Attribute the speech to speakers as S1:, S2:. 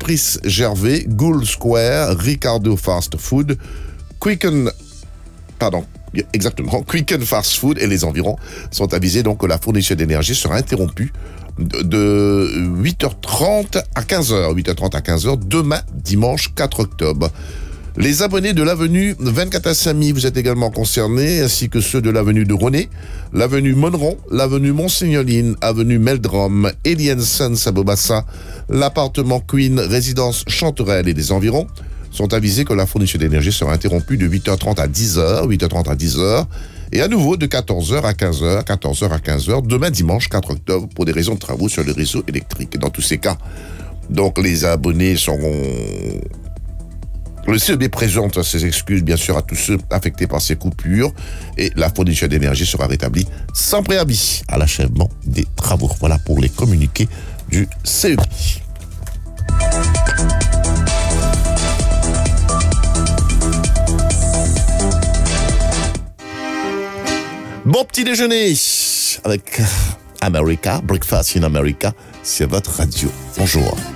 S1: Patrice Gervais, Gould Square, Ricardo Fast Food, Quicken Fast Food et les environs sont avisés donc que la fourniture d'énergie sera interrompue de 8h30 à 15h. 8h30 à 15h demain, dimanche 4 octobre. Les abonnés de l'avenue 24 à Saint-My, vous êtes également concernés, ainsi que ceux de l'avenue de René, l'avenue Monneron, l'avenue Mont-Signoline, avenue Meldrum, Eliensen à Bobassa, l'appartement Queen, résidence Chanterelle et des environs, sont avisés que la fourniture d'énergie sera interrompue de 8h30 à 10h, et à nouveau de 14h à 15h, demain dimanche 4 octobre, pour des raisons de travaux sur le réseau électrique. Dans tous ces cas, donc les abonnés seront... Le CEB présente ses excuses, bien sûr, à tous ceux affectés par ces coupures, et la fourniture d'énergie sera rétablie sans préavis à l'achèvement des travaux. Voilà pour les communiqués du CEB. Bon petit déjeuner avec America, Breakfast in America, c'est votre radio. Bonjour.